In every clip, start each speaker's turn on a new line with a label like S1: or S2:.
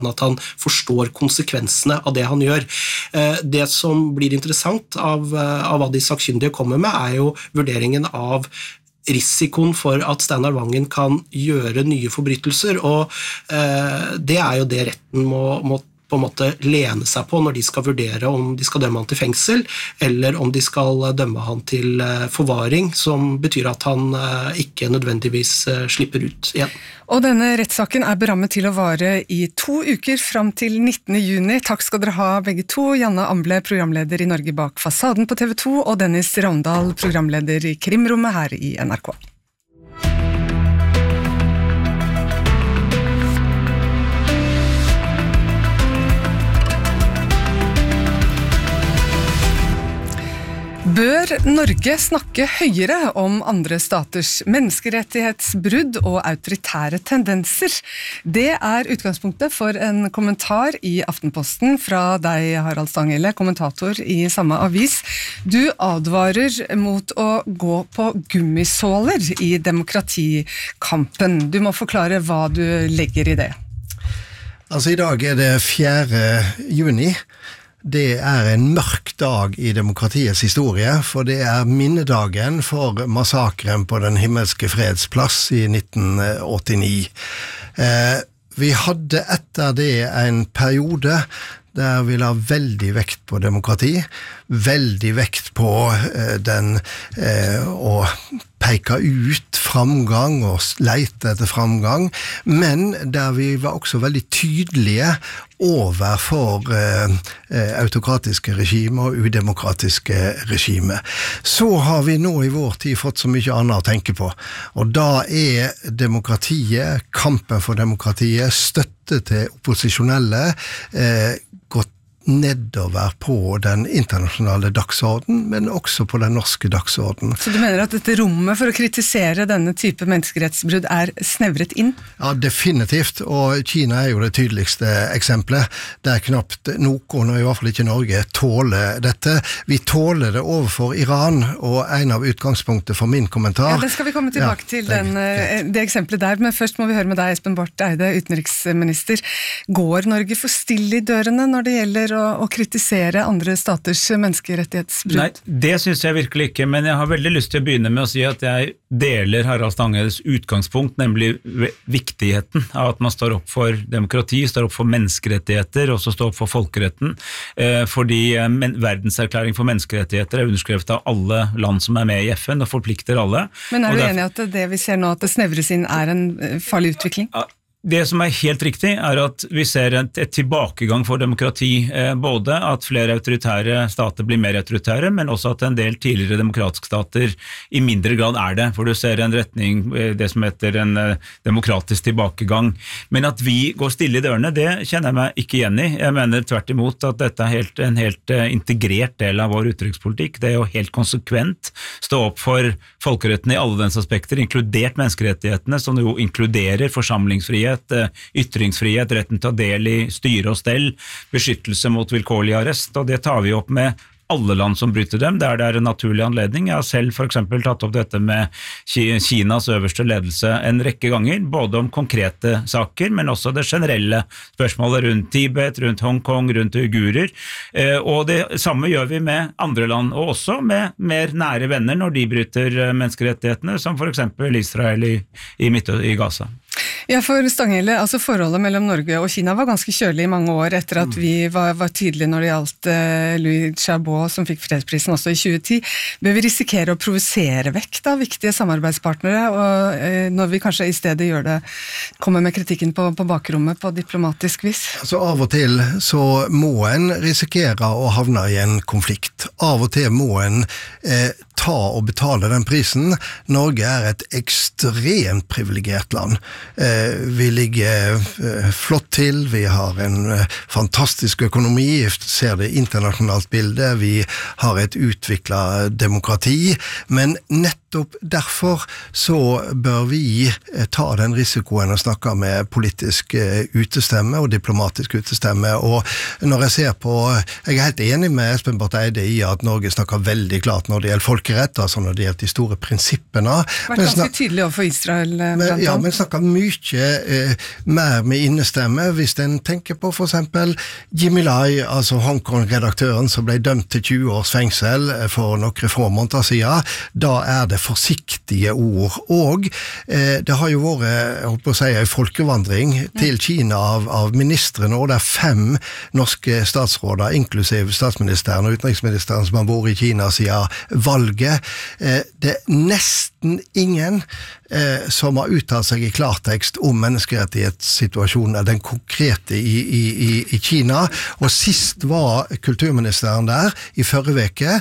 S1: at han forstår konsekvensene av det han gjør. Det som blir interessant av hva de sakkyndige kommer med, jo vurderingen av risikoen for at Steinar Vangen kan gjøre nye forbrytelser, og det jo det retten må på en måte lene seg på når de skal vurdere om de skal dømme han til fengsel, eller om de skal dømme han til forvaring, som betyr at han ikke nødvendigvis slipper ut igjen.
S2: Og denne rettssaken berammet til å vare i 2 uker fram til 19. juni. Takk skal dere ha begge to, Janne Amble, programleder i Norge bak fasaden på TV 2, og Dennis Ravndal, programleder i Krimrommet her i NRK. Bør Norge snakke høyere om andre staters menneskerettighetsbrudd og autoritære tendenser? Det utgangspunktet for en kommentar i Aftenposten fra deg, Harald Stanghelle, kommentator i samme avis. Du advarer mot å gå på gummisåler i demokratikampen. Du må forklare hva du legger i det.
S3: Altså, i dag det 4. juni. Det en mørk dag i demokratiets historie, for det minnedagen for massakren på Den himmelske freds plass i 1989. Vi hadde etter det en periode der vi la veldig vekt på demokrati, veldig vekt på å peke ut framgang og lete etter framgang, men der vi var også veldig tydelige overfor autokratiske regimer og udemokratiske regimer. Så har vi nå i vår tid fått så mye annet å tenke på, og da demokratiet, kampen for demokratiet, støtte til opposisjonelle, gått nedover på den internasjonale dagsorden, men også på den norske dagsorden.
S2: Så du mener at dette rommet for å kritisere denne type menneskerettsbrudd snevret inn?
S3: Ja, definitivt, og Kina jo det tydeligste eksempelet. Det knapt noen, og i hvert fall ikke Norge, tåler dette. Vi tåler det overfor Iran, og en av utgangspunktet for min kommentar...
S2: Ja, det skal vi komme tilbake til, det eksempelet der, men først må vi høre med deg, Espen Barth Eide, utenriksminister. Går Norge for stille i dørene når det gjelder å kritisere andre staters menneskerettighetsbrudd?
S4: Nei, det synes jeg virkelig ikke, men jeg har veldig lyst til å begynne med å si at jeg deler Harald Stanghelles utgangspunkt, nemlig viktigheten av at man står opp for demokrati, står opp for menneskerettigheter, og så står opp for folkeretten, fordi verdenserklæring for menneskerettigheter underskrevet av alle land som med i FN, og forplikter alle.
S2: Men du enig at det vi ser nå, at det snevres inn, en farlig utvikling?
S4: Det som helt riktig at vi ser et tilbakegang for demokrati, både at flere autoritære stater blir mer autoritære, men også at en del tidligere demokratiske stater i mindre grad det, for du ser en retning, det som heter en demokratisk tilbakegang. Men at vi går stille i dørene, det kjenner jeg meg ikke igjen i. Jeg mener tvert imot at dette en helt integrert del av vår utenrikspolitikk. Det jo helt konsekvent stå opp for folkeretten i alle dens aspekter, inkludert menneskerettighetene, som jo inkluderer forsamlingsfrihet, ytringsfrihet, retten til å del i styre og stell, beskyttelse mot vilkårlig arrest, og det tar vi opp med alle land som bryter dem, der det en naturlig anledning. Jeg har selv for eksempel tatt opp dette med Kinas øverste ledelse en rekke ganger, både om konkrete saker, men også det generelle spørsmålet rundt Tibet, rundt Hongkong, rundt uigurer, og det samme gjør vi med andre land, og også med mer nære venner når de bryter menneskerettighetene, som for eksempel Israel i Gaza.
S2: Ja, for Stanghelle, altså forholdet mellom Norge og Kina var ganske kjølig i mange år etter at vi var tydelige når det gjaldt Louis Xiaobo, som fikk fredsprisen også i 2010. Bør vi risikere å provosere vekk da, viktige samarbeidspartnere, og når vi kanskje i stedet kommer med kritikken på bakrommet på diplomatisk vis?
S3: Altså av og til så må en risikere å havne i en konflikt. Av og til må en ta og betale den prisen. Norge et ekstremt privilegert land. Vi ligger flott til, vi har en fantastisk økonomi, ser det internasjonalt bildet, vi har et utviklet demokrati, men nettopp nettopp derfor så bør vi ta den risikoen og snakke med politisk utestemme og diplomatisk utestemme, og når jeg ser på, jeg er helt enig med Espen Barth Eide i at Norge snakker veldig klart når det gjelder folkerett, altså når det gjelder de store prinsippene.
S2: Vært ganske tydelig overfor Israel, blant annet.
S3: Ja, men snakker mye mer med innestemme, hvis en tenker på for eksempel Jimmy Lai, altså Hongkong-redaktøren som ble dømt til 20 års fengsel for noen få måneder siden, da det forsiktige ord. Og det har jo vært, jeg håper å si, en folkevandring til Kina av ministrene, og det 5 norske statsråder, inklusiv statsministeren og utenriksministeren som har vært i Kina siden valget. Det nesten ingen som har uttalt seg i klartekst om menneskerettighetssituasjonen, den konkrete i Kina, og sist var kulturministeren der i forrige veke,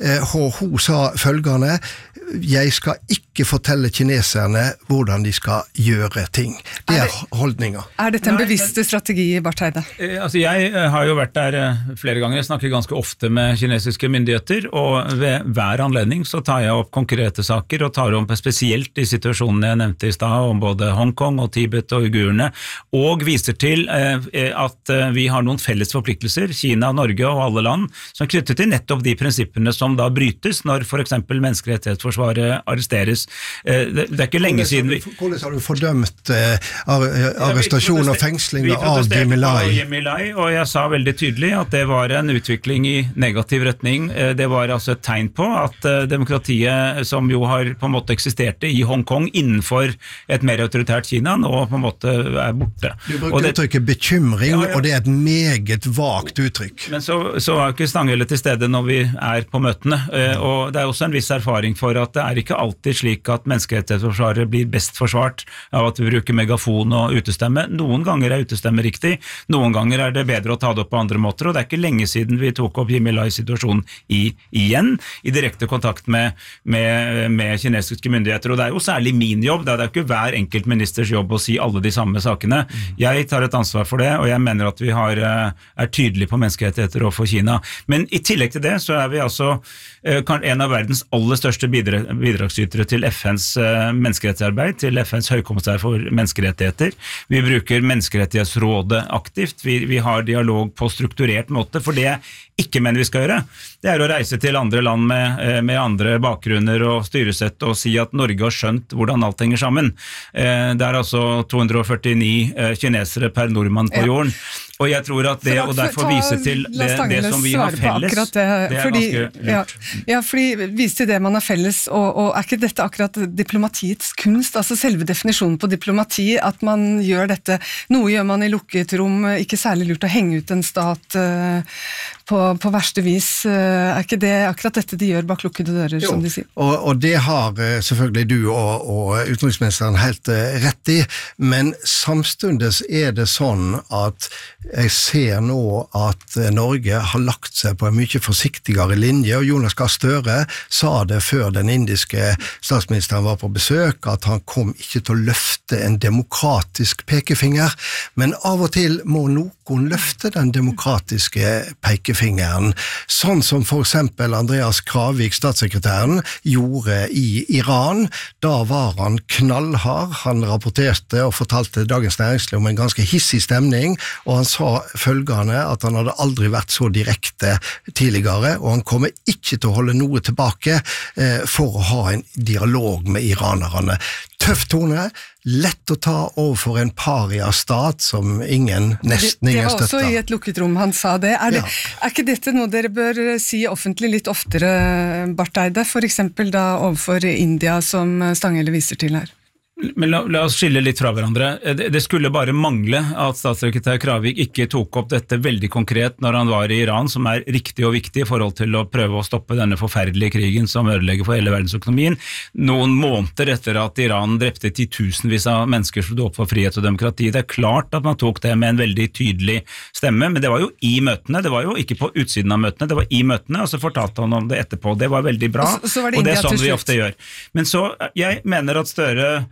S3: og hun sa følgende: jeg skal ikke fortelle kineserne hvordan de skal gjøre ting. Det holdninger.
S2: Dette en bevisste strategi, Barth Eide?
S4: Altså jeg har jo vært der flere ganger, jeg snakker ganske ofte med kinesiske myndigheter, og ved hver anledning så tar jeg opp konkrete saker, og tar om spesielt de situasjonene jeg nevnte i sted, om både Hongkong og Tibet og uigurene, og viser til at vi har noen felles forpliktelser, Kina, Norge og alle land, som knyttet til nettopp de prinsippene som da brytes når for eksempel menneskerettighetsforsvaret arresteres. Det ikke lenge siden
S3: Hvordan har du fordømt arrestasjon og fengsling av Jimmy Lai?
S4: Og jeg sa veldig tydelig at det var en utvikling i negativ retning. Det var altså et tegn på at demokratiet, som jo har på en måte eksisterte i Hongkong innenfor et mer autoritært Kina, nå på en måte borte.
S3: Du bruker uttrykket bekymring, ja. Og det et meget vagt uttrykk.
S4: Men så ikke Stanghelle til stede når vi på møtene, og det også en viss erfaring for at det ikke alltid slik at menneskerettighetsforsvaret blir best forsvart av at vi bruker megafon og utestemme. Noen ganger utestemme riktig, noen ganger det bedre å ta det opp på andre måter, og det ikke lenge siden vi tok opp Jimmy Lais situasjon igjen, i direkte kontakt med kinesiske myndigheter, og det jo særlig min jobb, det ikke hver enkelt ministers jobb å si alle de samme sakene. Jeg tar et ansvar for det, og jeg mener at vi tydelige på menneskerettigheter overfor Kina. Men i tillegg til det, så vi altså en av verdens aller største bidragsytere til FNs menneskerettighetsarbeid, til FNs høykommissær for menneskerettigheter. Vi bruker menneskerettighetsrådet aktivt, vi har dialog på strukturert måte, for det ikke mener vi skal gjøre. Det å reise til andre land med andre bakgrunner og styresett og si at Norge har skjønt hvordan alt henger sammen. Det altså 249 kinesere per nordmann på jorden. Og jeg tror at det, og derfor vise til det som vi har felles, det ganske lurt.
S2: Ja, fordi vise til det man har felles, og ikke dette akkurat diplomatiets kunst, altså selve definisjonen på diplomati, at man gjør dette, noe gjør man i lukket rom, ikke særlig lurt å henge ut en stat på verste vis, ikke det akkurat dette de gjør bak lukkede dører, som de sier?
S3: Og det har selvfølgelig du og utenriksministeren helt rett i, men samstundes det sånn at jeg ser nå at Norge har lagt seg på en mye forsiktigere linje, og Jonas Gahr Støre sa det før den indiske statsministeren var på besøk, at han kom ikke til å løfte en demokratisk pekefinger, men av og til må noen løfte den demokratiske pekefingeren, sånn som for eksempel Andreas Kravik, statssekretæren, gjorde i Iran. Da var han knallhard, han rapporterte og fortalte Dagens Næringsliv om en ganske hissig stemning, og han sa følgende at han hadde aldri vært så direkte tidligere, og han kommer ikke til å holde noe tilbake for å ha en dialog med iranerne. Tøff tone, lett å ta overfor en paria-stat som nesten ingen støtter.
S2: Det var også i et lukket rom han sa det. Ikke dette noe dere bør si offentlig litt oftere, Barth Eide, for eksempel da overfor India, som Stanghelle viser til her?
S4: Men la oss skille litt fra hverandre. Det skulle bare mangle at statssekretær Kravik ikke tok opp dette veldig konkret når han var i Iran, som riktig og viktig i forhold til å prøve å stoppe denne forferdelige krigen som ødelegger for hele verdensøkonomien. Noen måneder etter at Iran drepte titusenvis av mennesker som sto opp for frihet og demokrati. Det klart at man tok det med en veldig tydelig stemme, men det var jo i møtene, det var jo ikke på utsiden av møtene, det var i møtene, og så fortalte han om det etterpå. Det var veldig bra, og det sånn vi ofte gjør. Men så, jeg mener at Støre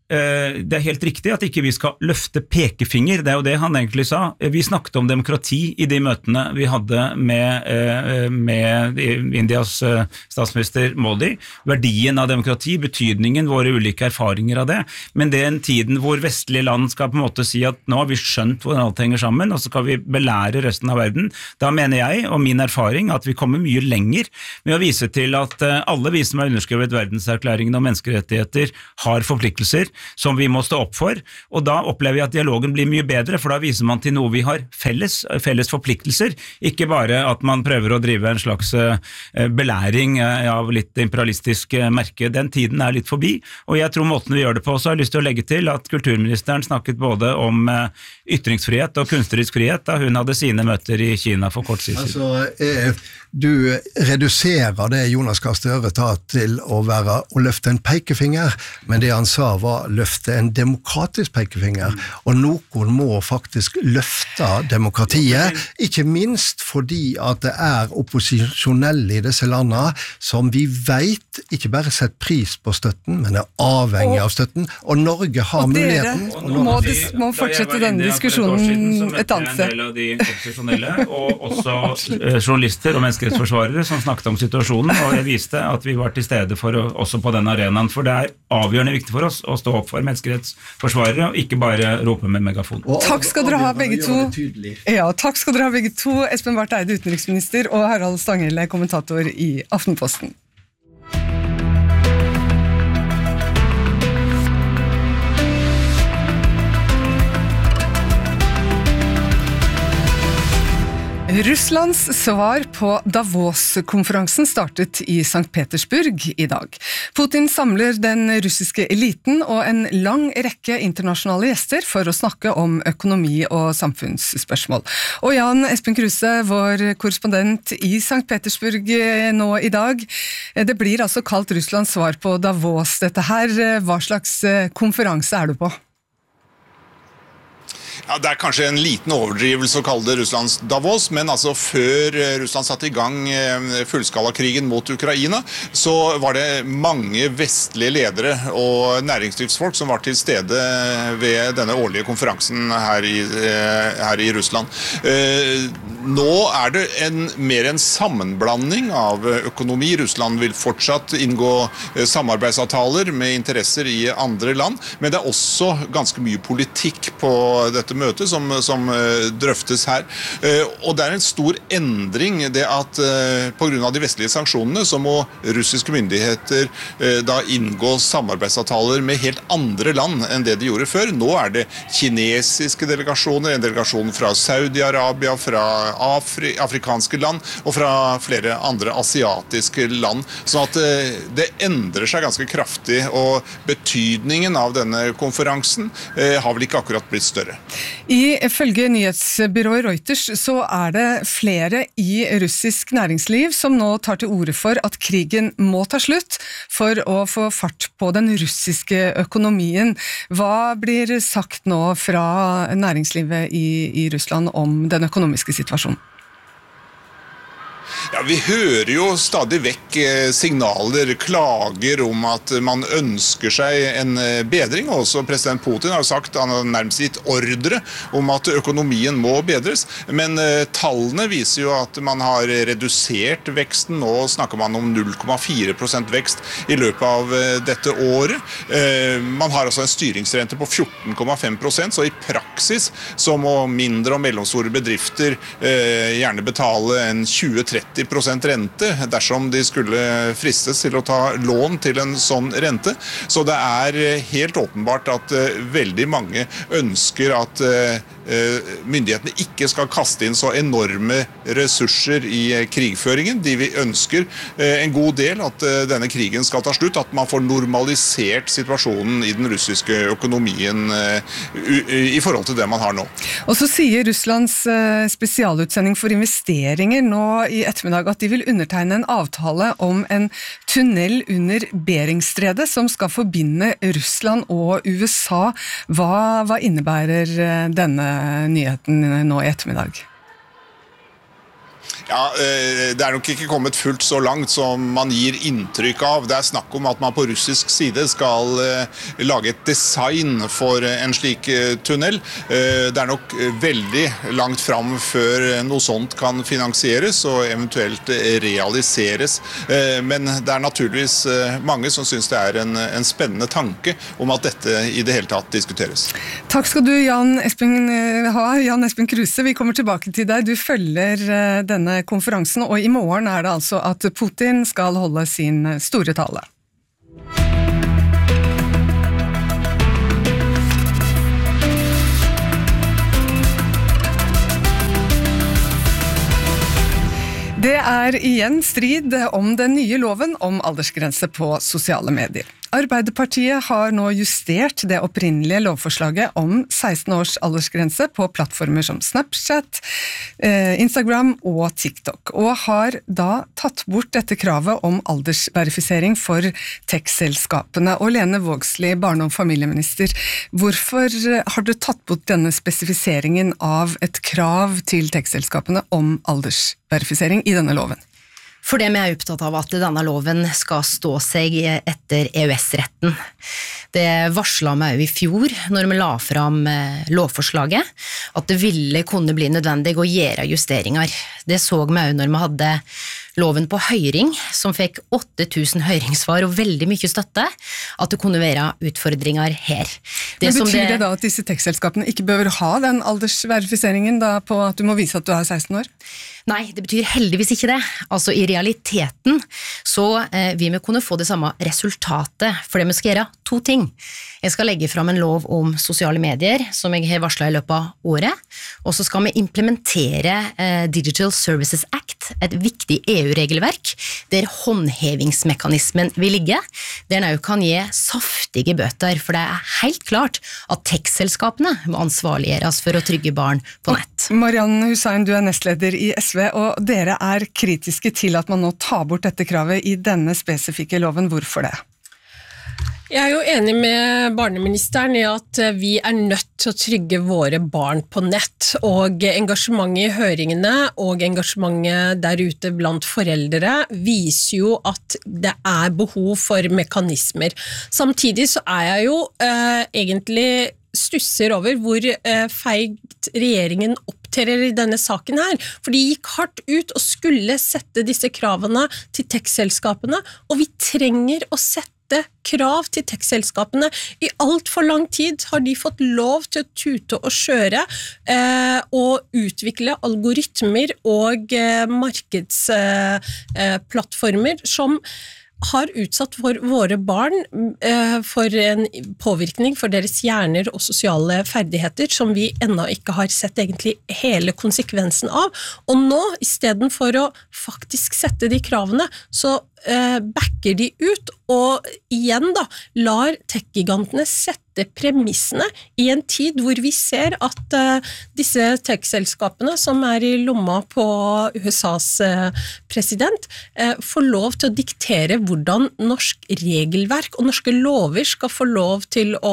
S4: det helt riktig at ikke vi skal løfte pekefinger, det jo det han egentlig sa. Vi snakket om demokrati i de møtene vi hadde med Indias statsminister Modi, verdien av demokrati, betydningen, våre ulike erfaringer av det, men den tiden hvor vestlige land skal på en måte si at nå har vi skjønt hvordan alt henger sammen, og så skal vi belære resten av verden, da mener jeg, og min erfaring, at vi kommer mye lenger med å vise til at alle vi som har underskrevet verdenserklæringen om menneskerettigheter har forpliktelser som vi må stå opp for, og da opplever jeg at dialogen blir mye bedre, for da viser man til noe vi har felles forpliktelser, ikke bare at man prøver å drive en slags belæring av litt imperialistisk merke. Den tiden er litt forbi, og jeg tror måten vi gjør det på også, har lyst til å legge til at kulturministeren snakket både om ytringsfrihet og kunstnerisk frihet da hun hadde sine møter i Kina for kort tid siden.
S3: Du reduserer det Jonas Gahr Støre tar til å løfte en pekefinger, men det han sa var løfte en demokratisk pekefinger, og noen må faktisk løfte demokratiet, ikke minst fordi at det opposisjonelle i disse landene som vi vet ikke bare setter pris på støtten, men avhengig av støtten, og Norge har muligheten.
S2: Og dere må fortsette denne diskusjonen et annet sted.
S4: En del av de opposisjonelle, og også journalister og menneskerettsforsvarere som snakket om situasjonen, og jeg viste at vi var til stede også på den arenaen, for det avgjørende viktig for oss å stå opp for menneskerettsforsvarere, og ikke bare rope med megafon.
S2: Takk skal dere ha begge to. Ja, takk skal dere ha begge to, Espen Barth Eide, utenriksminister, og Harald Stanghelle, kommentator i Aftenposten. Russlands svar på Davos-konferansen startet i St. Petersburg i dag. Putin samler den russiske eliten og en lang rekke internasjonale gjester for å snakke om økonomi og samfunnsspørsmål. Og Jan Espen Kruse, vår korrespondent i St. Petersburg nå i dag. Det blir altså kalt Russlands svar på Davos. Dette her, hva slags konferanse du på?
S5: Ja, det kanskje en liten overdrivelse å kalle det Russlands Davos, men altså før Russland satte i gang fullskalakrigen mot Ukraina, så var det mange vestlige ledere og næringslivsfolk som var til stede ved denne årlige konferansen her i Russland. Nå det mer en sammenblanding av økonomi. Russland vil fortsatt inngå samarbeidsavtaler med interesser i andre land, men det også ganske mye politikk på dette møte som drøftes her. Og det en stor endring det at på grunn av de vestlige sanksjonene så må russiske myndigheter da inngå samarbeidsavtaler med helt andre land enn det de gjorde før. Nå det kinesiske delegasjoner, en delegasjon fra Saudi-Arabia, fra afrikanske land og fra flere andre asiatiske land. Så at det endrer seg ganske kraftig, og betydningen av denne konferansen har vel ikke akkurat blitt større.
S2: Ifølge nyhetsbyrået Reuters så det flere i russisk næringsliv som nå tar til orde for at krigen må ta slutt for å få fart på den russiske økonomien. Hva blir sagt nå fra næringslivet i Russland om den økonomiske situasjonen?
S5: Ja, vi hører jo stadig vekk signaler, klager om at man ønsker seg en bedring. Også president Putin har sagt, han har nærmest gitt ordre om at økonomien må bedres. Men tallene viser jo at man har redusert veksten. Nå snakker man om 0,4% vekst i løpet av dette året. Man har altså en styringsrente på 14,5%, så i praksis så må mindre og mellomstore bedrifter gjerne betale en 20-30% rente dersom de skulle fristes til å ta lån til en sånn rente. Så det helt åpenbart at veldig mange ønsker at myndighetene ikke skal kaste inn så enorme ressurser i krigføringen. De ønsker en god del at denne krigen skal ta slutt, at man får normalisert situasjonen i den russiske økonomien i forhold til det man har nå.
S2: Og så sier Russlands spesialutsending for investeringer nå i ettermiddag at de vil undertegne en avtale om en tunnel under Beringstredet som skal forbinde Russland og USA. Hva innebærer denne nyheten nå i ettermiddag?
S5: Ja, det nok ikke kommet fullt så langt som man gir inntrykk av. Det snakk om at man på russisk side skal lage et design for en slik tunnel. Det nok veldig langt fram før noe sånt kan finansieres og eventuelt realiseres. Men det naturligvis mange som synes det en spennende tanke om at dette i det hele tatt diskuteres.
S2: Takk skal du, Jan Espen Kruse. Vi kommer tilbake til deg. Du følger denne konferansen, og i morgen det altså at Putin skal holde sin store tale. Det igjen strid om den nye loven om aldersgrense på sosiale medier. Arbeiderpartiet har nå justert det opprinnelige lovforslaget om 16 års aldersgrense på plattformer som Snapchat, Instagram og TikTok, og har da tatt bort dette kravet om aldersverifisering for tech-selskapene. Og Lene Vågslid, barne- og familieminister, hvorfor har du tatt bort denne spesifiseringen av et krav til tech-selskapene om aldersverifisering i denne loven?
S6: For det vi opptatt av at denne loven skal stå seg etter EØS-retten. Det varslet vi jo i fjor, når vi la fram lovforslaget, at det ville kunne bli nødvendig å gjøre justeringer. Det så vi jo når vi hadde loven på høring, som fikk 8000 høringssvar og veldig mye støtte, at det kunne være utfordringer her.
S2: Men betyr det da at disse tech-selskapene ikke behøver ha den aldersverifiseringen da på at du må vise at du 16 år?
S6: Nei, det betyr heldigvis ikke det. Altså i realiteten så vil vi kunne få det samme resultatet, fordi vi skal gjøre 2 ting. Jeg skal legge fram en lov om sosiale medier, som jeg har varslet i løpet av året, og så skal vi implementere Digital Services Act, et viktig EU-regelverk, der håndhevingsmekanismen vil ligge, der den også kan gi saftige bøter, for det helt klart at tech-selskapene må ansvarliggjøres for å trygge barn på nett.
S2: Marianne Hussein, du nestleder i SV, og dere kritiske til at man nå tar bort dette kravet i denne spesifikke loven. Hvorfor det?
S7: Jeg jo enig med barneministeren i at vi nødt til å trygge våre barn på nett, og engasjementet i høringene og engasjementet der ute blant foreldre viser jo at det behov for mekanismer. Samtidig så jeg jo egentlig stusser over hvor feigt regjeringen opptrer i denne saken her, for de gikk hardt ut og skulle sette disse kravene til tech-selskapene, og vi trenger å sette krav til tech-selskapene. I alt for lang tid har de fått lov til å tute og kjøre og utvikle algoritmer og markedsplattformer som har utsatt for våre barn for en påvirkning for deres hjerner og sosiale ferdigheter som vi ennå ikke har sett egentlig hele konsekvensen av. Og nå, i stedet for å faktisk sette de kravene, så backer de ut, og igjen da, lar tech-gigantene sette premissene i en tid hvor vi ser at disse tech-selskapene som i lomma på USAs president får lov til å diktere hvordan norsk regelverk og norske lover skal få lov til å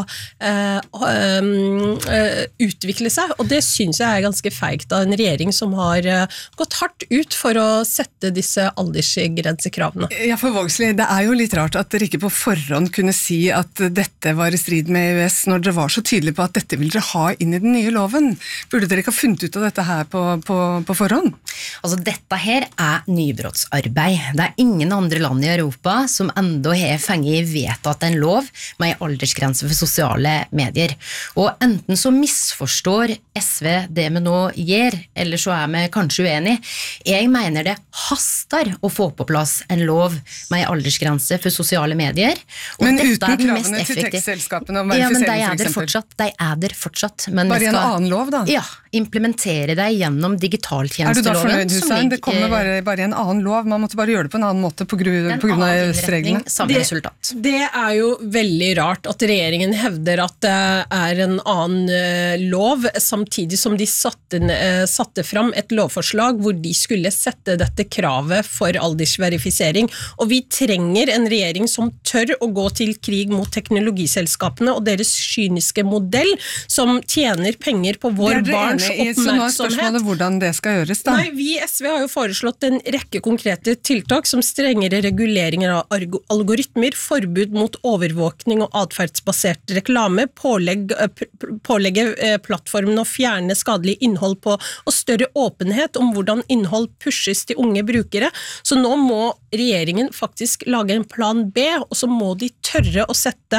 S7: utvikle seg, og det synes jeg ganske feigt av en regjering som har gått hardt ut for å sette disse aldersgrensekravene.
S2: Ja, for Vågslid, det jo litt rart at dere ikke på forhånd kunne si at dette var i strid med EØS når dere var så tydelige på at dette vil dere ha inn i den nye loven. Burde dere ikke ha funnet ut av dette her på forhånd?
S6: Altså, dette her nybrottsarbeid. Det ingen andre land i Europa som enda har fengt vedtatt en lov med en aldersgrense for sosiale medier. Og enten så misforstår SV det vi nå gjør, eller så vi kanskje uenige. Jeg mener det haster å få på plass en lov med en aldersgrense for sosiale medier. Og
S2: men
S6: dette
S2: uten
S6: den
S2: kravene
S6: mest
S2: til tech-selskapene om
S6: ja, men
S2: verifisering for eksempel?
S6: De der fortsatt. Men
S2: bare en annen lov da?
S6: Ja, implementere det gjennom digitaltjenesteloven.
S2: Du da fornøyd, Hussein? Det kommer bare en annen lov, man måtte bare gjøre det på en annen måte på grunn av reglene.
S6: Samme resultat.
S7: Det jo veldig rart at regjeringen hevder at det en annen lov, samtidig som de satte fram et lovforslag hvor de skulle sette dette kravet for aldersverifisering. Og vi trenger en regjering som tør å gå til krig mot teknologiselskapene selskapene og deres kyniske modell som tjener penger på vår barns oppmerksomhet.
S2: Så nå er spørsmålet hvordan det skal gjøres da?
S7: Nei, vi i SV har jo foreslått en rekke konkrete tiltak som strengere reguleringer av algoritmer, forbud mot overvåkning og adferdsbasert reklame, pålegge plattformen å fjerne skadelig innhold på, og større åpenhet om hvordan innhold pushes til unge brukere. Så nå må regjeringen faktisk lage en plan B, og så må de tørre å sette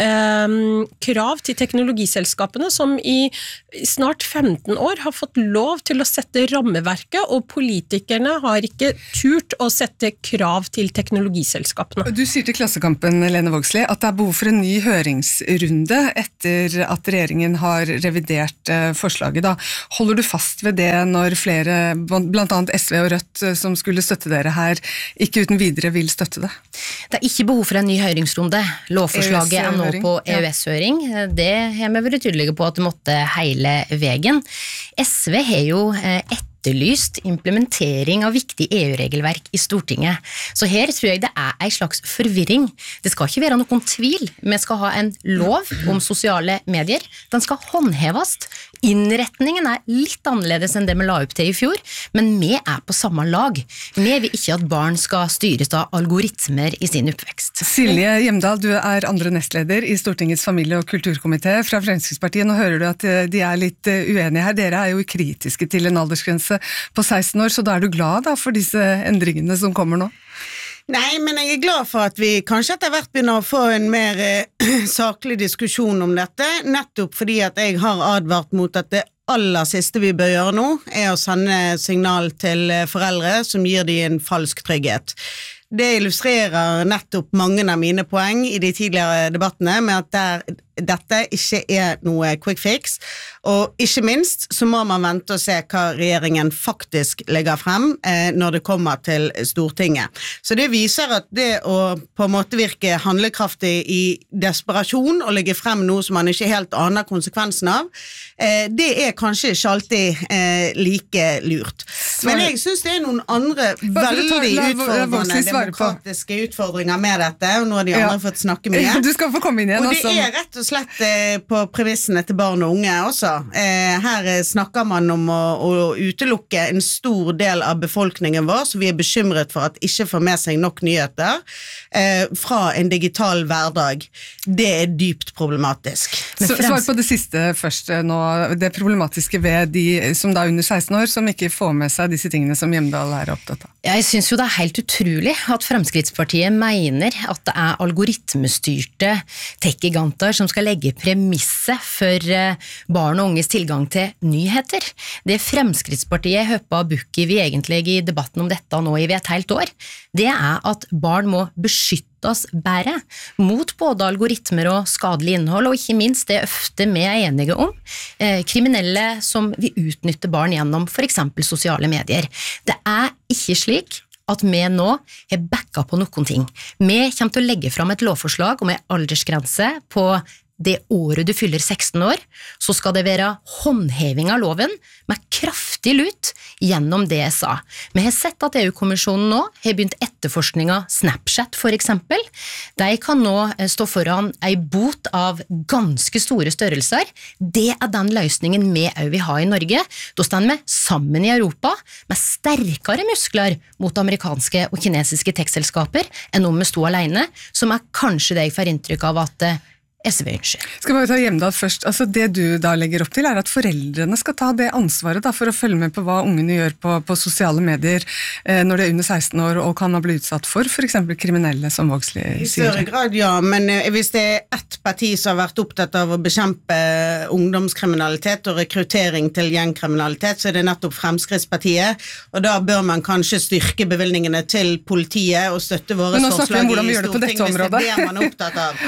S7: krav til teknologiselskapene som i snart 15 år har fått lov til å sette rammeverket, og politikerne har ikke turt å sette krav til teknologiselskapene.
S2: Du sier til Klassekampen, Lene Vågslid, at det er behov for en ny høringsrunde etter at regjeringen har revidert forslaget. Da. Holder du fast ved det når flere, blant annet SV og Rødt, som skulle støtte dere her, ikke uten videre vil støtte det?
S6: Det er ikke behov for en ny høringsrunde. Lovforslaget er nå på EØS-høring. Det har vi vært tydelige på at det måtte hele veien. SV har jo etterlyst implementering av viktig EU-regelverk i Stortinget. Så her tror jeg det er en slags forvirring. Det skal ikke være noen tvil. Vi skal ha en lov om sosiale medier. Den skal håndheves. Innretningen er litt annerledes enn det vi la opp til i fjor, men vi er på samme lag. Vi vil ikke at barn skal styres av algoritmer i sin oppvekst.
S2: Silje Hjemdal, du er andre nestleder i Stortingets familie- og kulturkomité fra Fremskrittspartiet. Nå hører du at de er litt uenige her. Dere er jo kritiske til en aldersgrense på 16 år, så da er du glad da for disse endringene som kommer nå?
S8: Nei, men jeg er glad for at vi kanskje etter hvert begynner å få en mer saklig diskusjon om dette, nettopp fordi at jeg har advart mot at det aller siste vi bør gjøre nå, er å sende signal til foreldre som gir de en falsk trygghet. Det illustrerer nettopp mange av mine poeng i de tidligere debattene med at dette ikke er noe quick fix, og ikke minst så må man vente og se hva regjeringen faktisk legger frem når det kommer til Stortinget. Så det viser at det å på en måte virke handlekraftig i desperasjon og legge frem noe som man ikke helt aner konsekvensen av, det er kanskje ikke alltid like lurt. Men jeg synes det er noen andre veldig utfordrende demokratiske utfordringer med dette, og nå har de andre fått snakke mye.
S2: Du skal få komme inn igjen.
S8: Og det er rett og slett på premissene til barn og unge også. Her snakker man om å utelukke en stor del av befolkningen vår, så vi er bekymret for at ikke får med seg nok nyheter fra en digital hverdag. Det er dypt problematisk.
S2: Svar på det siste først nå, det problematiske ved de som da er under 16 år, som ikke får med seg disse tingene som Hjemdal er opptatt av.
S6: Jeg synes jo det er helt utrolig at Fremskrittspartiet mener at det er algoritmestyrte tech-giganter som skal legge premisset for barn og unges tilgang til nyheter. Det Fremskrittspartiet høppa bukki vi egentlig i debatten om dette nå i et helt år, det er at barn må beskyttes bedre mot både algoritmer og skadelig innhold, og ikke minst det ofte vi er enige om, kriminelle som vil utnytte barn gjennom for eksempel sosiale medier. Det er ikke slik at vi nå har backa på noen ting. Vi kommer til å legge fram et lovforslag om en aldersgrense på det året du fyller 16 år, så skal det være håndheving av loven med kraftig lut gjennom DSA. Vi har sett at EU-kommisjonen nå har begynt etterforskning av Snapchat for eksempel. De kan nå stå foran en bot av ganske store størrelser. Det er den løsningen vi også vil ha i Norge. Da står vi sammen i Europa med sterkere muskler mot amerikanske og kinesiske tech-selskaper enn om vi sto alene, som er kanskje det jeg får inntrykk av at SV ønsker.
S2: Skal bare ta Hjemdal først. Altså det du da legger opp til er at foreldrene skal ta det ansvaret da, for å følge med på hva ungene gjør på sosiale medier når de er under 16 år og kan ha blitt utsatt for eksempel kriminelle, som Vågslid sier.
S8: I større grad, ja, men hvis det er ett parti som har vært opptatt av å bekjempe ungdomskriminalitet og rekruttering til gjengkriminalitet, så er det nettopp Fremskrittspartiet, og da bør man kanskje styrke bevilgningene til politiet og støtte våre forslag i Stortinget hvis det er det man er opptatt av.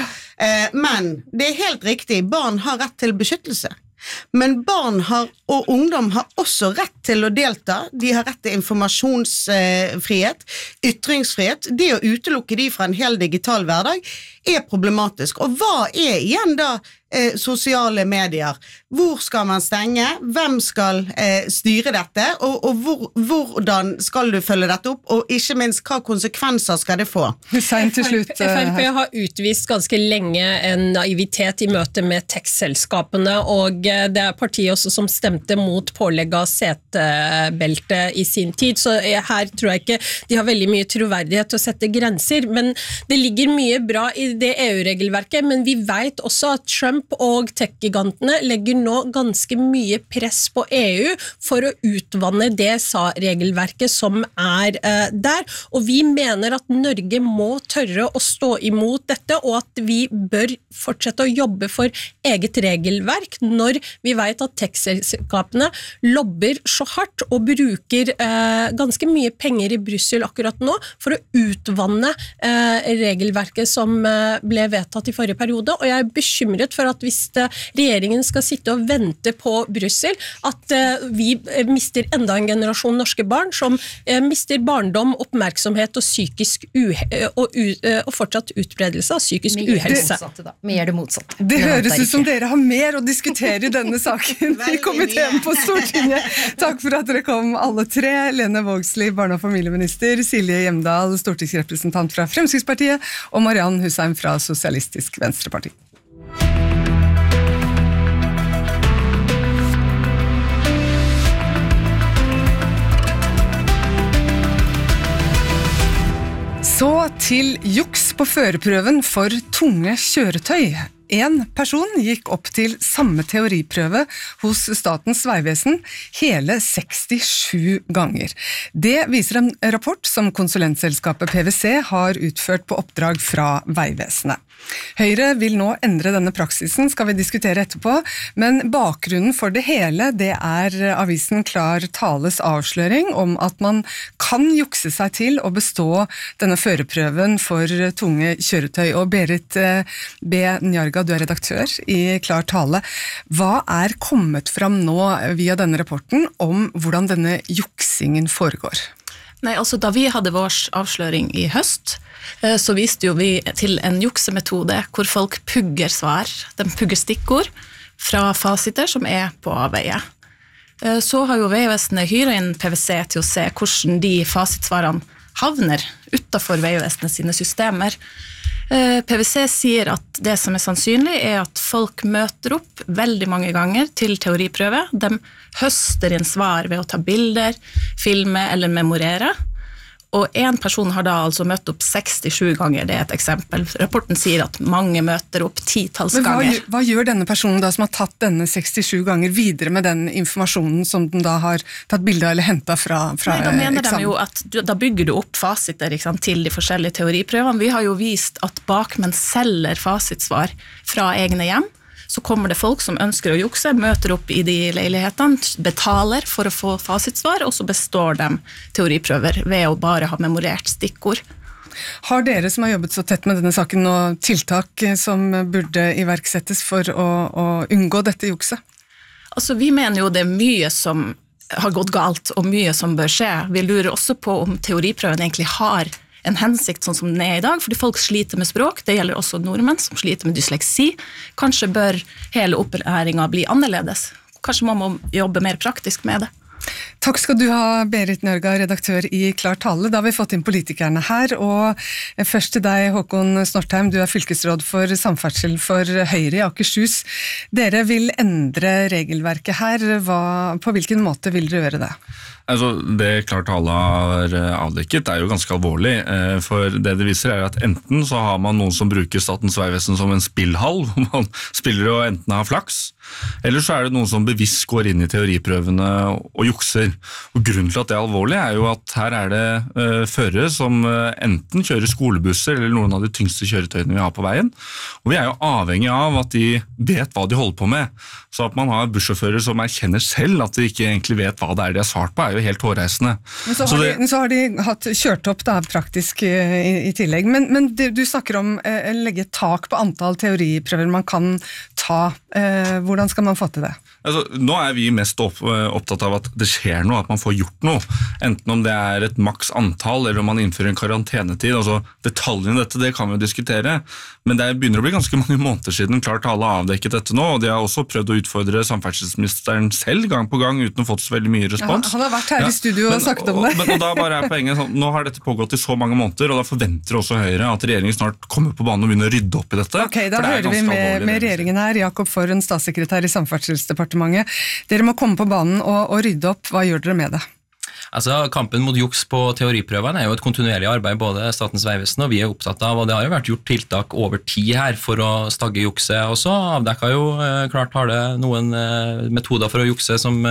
S8: Men det er helt riktig, barn har rett til beskyttelse. Men barn og ungdom har også rett til å delta, de har rett til informasjonsfrihet, ytringsfrihet. Det å utelukke de fra en hel digital hverdag er problematisk. Og hva er igjen da sosiale medier. Hvor skal man stenge? Hvem skal styre dette? Og hvordan skal du følge dette opp? Og ikke minst, hva konsekvenser skal det få?
S2: Hussein til slutt.
S7: FrP har utvist ganske lenge en naivitet i møte med tech-selskapene, og det partiet også som stemte mot pålegg av setebelte i sin tid, så her tror jeg ikke de har veldig mye troverdighet til å sette grenser, men det ligger mye bra i det EU-regelverket, men vi vet også at Trump og tech-gigantene legger nå ganske mye press på EU for å utvanne det regelverket som der, og vi mener at Norge må tørre å stå imot dette, og at vi bør fortsette å jobbe for eget regelverk når vi vet at tech-selskapene lobber så hardt og bruker ganske mye penger i Brussel akkurat nå for å utvanne regelverket som ble vedtatt i forrige periode, og jeg er bekymret for at hvis regjeringen skal sitte og vente på Brussel, at vi mister enda en generasjon norske barn som mister barndom, oppmerksomhet og psykisk og fortsatt utbredelse av psykisk uhelse.
S6: Vi gjør det motsatt.
S2: Det høres ut som dere har mer å diskutere i denne saken i komiteen på Stortinget. Takk for at dere kom alle tre. Lene Vågslid, barne- og familieminister, Silje Hjemdal, stortingsrepresentant fra Fremskrittspartiet, og Mariann Hussein fra Sosialistisk Venstreparti. Så til juks på førerprøven for tunge kjøretøy. En person gikk opp til samme teoriprøve hos Statens Vegvesen hele 67 ganger. Det viser en rapport som konsulentselskapet PwC har utført på oppdrag fra Vegvesenet. Høyre vil nå endre denne praksisen, skal vi diskutere etterpå, men bakgrunnen for det hele, det avisen Klar Tales avsløring om at man kan jukse seg til å bestå denne førerprøven for tunge kjøretøy. Og Berit B. Njarga, du er redaktør i Klar Tale. Hva kommet fram nå via denne rapporten om hvordan denne juksingen foregår?
S9: Nei, altså da vi hadde vår avsløring i høst, så viste jo vi til en juksemetode hvor folk pugger svar, de pugger stikkord fra fasiter som på avveie. Så har jo Vegvesenet hyret inn PwC til å se hvordan de fasitsvarene havner utenfor Vegvesenet sine systemer. PwC sier at det som sannsynlig at folk møter opp veldig mange ganger til teoriprøve. De høster inn svar ved å ta bilder, filme eller memorere. Og en person har da altså møtt opp 67 ganger, det et eksempel. Rapporten sier at mange møter opp 10-talls ganger.
S2: Hva gjør denne personen da som har tatt denne 67 ganger videre med den informasjonen som den da har tatt bilde eller hentet fra
S9: Nei, da mener de jo at da bygger du opp fasiter til de forskjellige teoriprøvene. Vi har jo vist at bakmenn selger fasitsvar fra egne hjem. Så kommer det folk som ønsker å jukse, møter opp i de leilighetene, betaler for å få fasitsvar, og så består de teoriprøver ved å bare ha memorert stikkord.
S2: Har dere som har jobbet så tett med denne saken noen tiltak som burde iverksettes for å unngå dette jukset?
S9: Altså, vi mener jo det mye som har gått galt, og mye som bør skje. Vi lurer også på om teoriprøven egentlig har en hensikt sånn som den i dag, fordi folk sliter med språk, det gjelder også nordmenn som sliter med dysleksi. Kanskje bør hele opplæringen bli annerledes. Kanskje man må jobbe mer praktisk med det.
S2: Takk skal du ha, Berit Njarga, redaktør i Klar Tale. Da har vi fått inn politikerne her, og først til deg, Håkon Snortheim, du er fylkesråd for samferdsel for Høyre i Akershus. Dere vil endre regelverket her. På hvilken måte vil dere gjøre det?
S10: Altså, det Klar Tale har avdekket jo ganske alvorlig, for det viser at enten så har man noen som bruker Statens Vegvesen som en spillhall, hvor man spiller og enten har flaks, eller så det noen som bevisst går inn i teoriprøvene og jukser. Og grunnen til at det alvorlig jo at her det førere som enten kjører skolebusser eller noen av de tyngste kjøretøyene vi har på veien, og vi jo avhengig av at de vet hva de holder på med, så at man har bussjåfører som erkjenner selv at de ikke egentlig vet hva det de har svart på, jo helt hårreisende.
S2: Men så har de hatt kjørt opp da, praktisk i tillegg. Men du snakker om å legge et tak på antall teoriprøver man kan ta. Hvordan skal man få til det?
S10: Altså, nå vi mest opptatt av at det skjer noe, at man får gjort noe. Enten om det et maks antall, eller om man innfører en karantenetid. Altså, detaljene i dette, det kan vi jo diskutere. Men det begynner å bli ganske mange måneder siden klart alle har avdekket dette nå, og de har også prøvd å utfordre samferdselsministeren selv gang på gang, uten å få så veldig mye respons.
S2: Ja, han har vært her i studio og sagt om det.
S10: Men da bare poenget sånn, nå har dette pågått i så mange måneder, og da forventer også Høyre at regjeringen snart kommer på banen og begynner å rydde opp i dette.
S2: Ok, da hører vi med regjeringen her, Jakob Forhen, statssekretær i Samferdselsdepartementet. Dere må komme på banen og rydde opp. Hva gjør dere med det?
S11: Altså, kampen mot juks på teoriprøvene jo et kontinuerlig arbeid både Statens vegvesen og vi opptatt av, og det har jo vært gjort tiltak over tid her for å stagge jukse også. Avdekket jo, klart har det noen metoder for å jukse som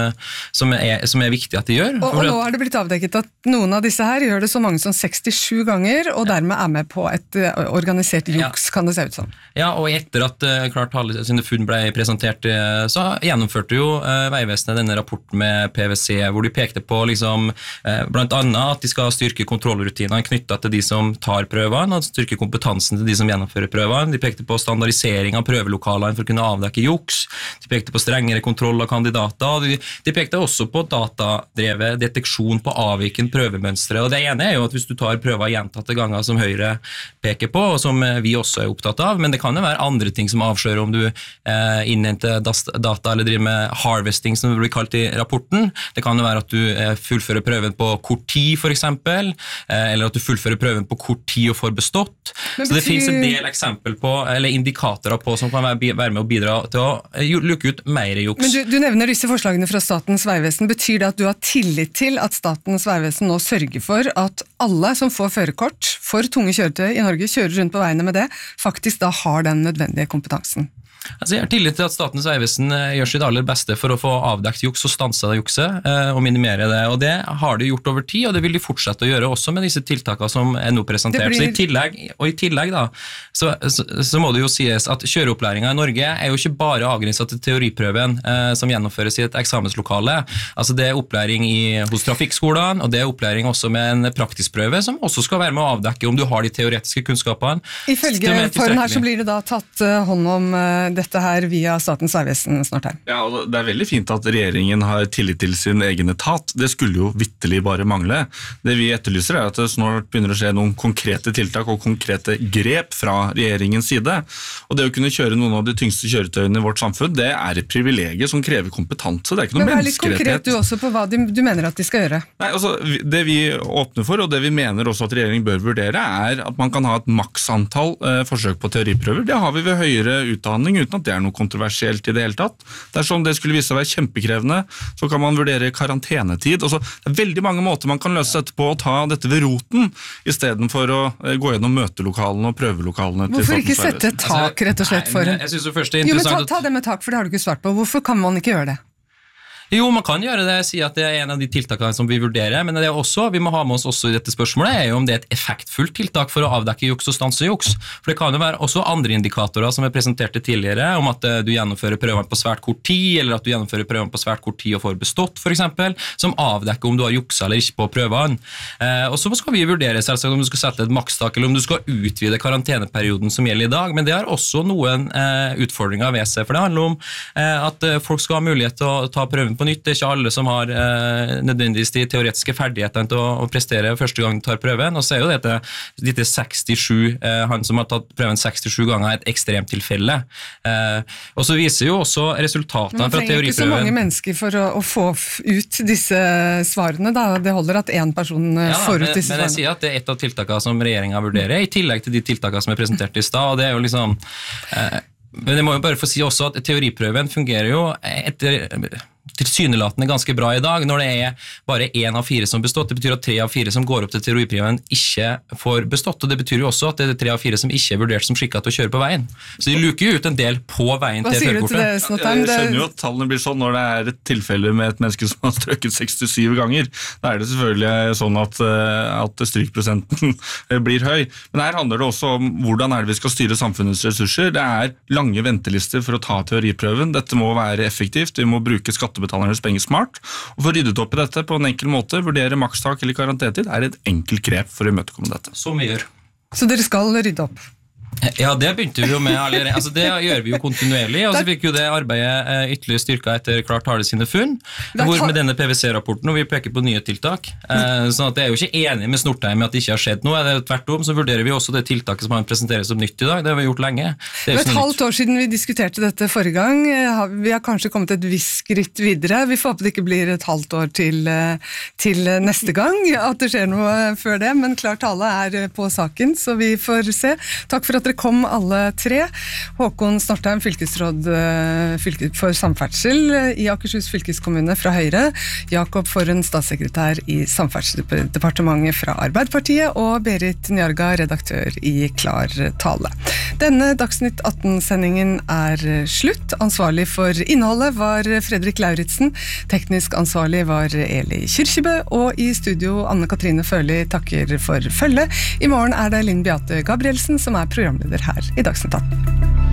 S11: viktig at de gjør.
S2: Og nå har det blitt avdekket at noen av disse her gjør det så mange som 67 ganger, og dermed med på et organisert juks, kan det se ut som.
S11: Ja, og etter at klart alle sine funn ble presentert, så gjennomførte jo Vegvesenet denne rapporten med PwC, hvor de pekte på liksom blant annet at de skal styrke kontrollrutinene knyttet til de som tar prøvene, og styrke kompetansen til de som gjennomfører prøvene. De pekte på standardisering av prøvelokalene for å kunne avdekke juks. De pekte på strengere kontroll av kandidater. De pekte også på datadrevet deteksjon på avvikende prøvemønstre. Og det ene jo at hvis du tar prøver gjentatte ganger som Høyre peker på, og som vi også opptatt av, men det kan jo være andre ting som avslører om du innhenter data eller driver med harvesting, som det blir kalt i rapporten. Det kan jo være at du fullfører prøven på kort tid, for eksempel, eller at du fullfører prøven på kort tid og får bestått. Så det finnes en del eksempel på, eller indikatorer på, som kan være med å bidra til å lukke ut mer juks.
S2: Men du nevner disse forslagene fra Statens vegvesen. Betyr det at du har tillit til at Statens vegvesen nå sørger for at alle som får førerkort for tunge kjøretøy i Norge, kjører rundt på veiene med det, faktisk da har den nødvendige kompetansen?
S11: Altså, jeg har tillit til at Statens vegvesen gjør sitt aller beste for å få avdekt juks og stanse det jukset og minimere det, og det har de gjort over tid, og det vil de fortsette å gjøre også med disse tiltakene som nå presentert. Så i tillegg da, så må det jo sies at kjøreopplæringen i Norge jo ikke bare avgrenset til teoriprøven som gjennomføres i et eksamenslokale. Altså det opplæring hos trafikkskolene, og det opplæring også med en praktisk prøve som også skal være med å avdekke om du har de teoretiske kunnskapene.
S2: Ifølge Forhen her så blir det da tatt hånd om dette her via Statens vegvesen snart her.
S10: Ja, og det veldig fint at regjeringen har tillit til sin egen etat. Det skulle jo vitterlig bare mangle. Det vi etterlyser at det snart begynner å skje noen konkrete tiltak og konkrete grep fra regjeringens side. Og det å kunne kjøre noen av de tyngste kjøretøyene i vårt samfunn, det et privilegium som krever kompetanse. Det ikke noe menneskerettighet.
S2: Men vær litt konkret du også på hva du mener at de skal gjøre.
S10: Nei, altså, det vi åpner for, og det vi mener også at regjeringen bør vurdere, at man kan ha et maksantall forsøk på teoriprøver. Det har vi ved høyere utdanning, uten at det noe kontroversielt i det hele tatt. Dersom det skulle vise seg å være kjempekrevende, så kan man vurdere karantenetid. Altså, det veldig mange måter man kan løse dette på å ta dette ved roten, i stedet for å gå gjennom møtelokalene og prøvelokalene.
S2: Hvorfor ikke sette et tak, rett og slett, for en?
S11: Jeg synes jo først det interessant.
S2: Ta det med tak, for det har du ikke svart på. Hvorfor kan man ikke gjøre det?
S11: Jo, man kan gjøre det, si at det en av de tiltakene som vi vurderer, men det også, vi må ha med oss også i dette spørsmålet, jo om det et effektfullt tiltak for å avdekke juks og stanse juks. For det kan jo være også andre indikatorer som presenterte tidligere, om at du gjennomfører prøvene på svært kort tid, eller at du gjennomfører prøvene på svært kort tid og får bestått, for eksempel, som avdekker om du har juksa eller ikke på prøvene. Og så skal vi vurdere selvsagt om du skal sette et makstak, eller om du skal utvide karanteneperioden som gjelder i dag, men det har også noen utfordringer ved seg, for det handler om at folk skal ha mulighet til å ta prøven på nytt. Det ikke alle som har nødvendigvis de teoretiske ferdighetene til å prestere første gang de tar prøven, og så jo dette 67, han som har tatt prøven 67 ganger et ekstremt tilfelle. Og så viser jo også resultatene fra teoriprøven. Man trenger ikke så mange mennesker for å få ut disse svarene, da. Det holder at en person får ut disse svarene. Men jeg sier at det et av tiltakene som regjeringen vurderer, i tillegg til de tiltakene som presentert i stad, og det jo liksom men jeg må jo bare få si også at teoriprøven fungerer jo tilsynelatende ganske bra i dag, når det bare 1 av 4 som bestått. Det betyr at 3 av 4 som går opp til teoriprøven ikke får bestått, og det betyr jo også at det 3 av 4 som ikke vurdert som skikket til å kjøre på veien. Så de luker jo ut en del på veien til førerkortet.
S10: Jeg skjønner jo at tallene blir sånn når det et tilfelle med et menneske som har strøket 67 ganger. Da det selvfølgelig sånn at strykprosenten blir høy. Men her handler det også om hvordan det vi skal styre samfunnets ressurser. Det lange ventelister for å ta teoriprøven. Dette må være effektivt. Vi må bruke skattebetalernes penger smart. Og for å rydde opp i dette på en enkel måte, vurdere makstak eller karantenetid, et enkelt grep for å imøtekomme dette.
S11: Som vi gjør.
S2: Så dere skal rydde opp?
S11: Ja, det begynte vi jo med allerede. Altså, det gjør vi jo kontinuerlig, og så fikk jo det arbeidet ytterligere styrket etter Klart Tale sine funn, hvor med denne PwC-rapporten, og vi peker på nye tiltak. Sånn at jeg er jo ikke enig med Snortheim med at det ikke har skjedd noe. Det er tvert om, så vurderer vi også det tiltaket som han presenterer som nytt i dag. Det har vi gjort lenge.
S2: Det var et halvt år siden vi diskuterte dette forrige gang. Vi har kanskje kommet et visst skritt videre. Vi får håpe det ikke blir et halvt år til neste gang, at det skjer noe før det, men Klart Tale er på saken, så vi får se. Takk for at dere kom alle tre. Håkon Snortheim, fylkesråd for samferdsel i Akershus fylkeskommune fra Høyre, Jakob Forhen, statssekretær i Samferdselsdepartementet fra Arbeiderpartiet, og Berit Njarga, redaktør i Klar Tale. Denne Dagsnytt 18-sendingen er slutt. Ansvarlig for innholdet var Fredrik Lauritsen, teknisk ansvarlig var Eli Kyrkjebø, og i studio Anne-Katrine Førli takker for følge. I morgen er det Linn Beate Gabrielsen som er programleder her i Dagsnytt 18.